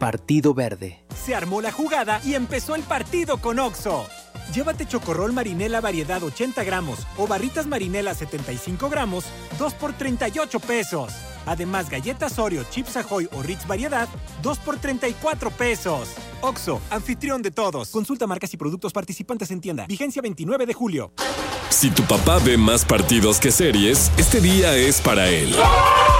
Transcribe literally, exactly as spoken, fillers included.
Partido Verde. Se armó la jugada y empezó el partido con Oxxo. Llévate chocorrol marinela variedad ochenta gramos o barritas marinela setenta y cinco gramos, dos por treinta y ocho pesos. Además, galletas Oreo, Chips Ahoy o Ritz variedad, dos por treinta y cuatro pesos. Oxxo, anfitrión de todos. Consulta marcas y productos participantes en tienda. Vigencia veintinueve de julio. Si tu papá ve más partidos que series, este día es para él.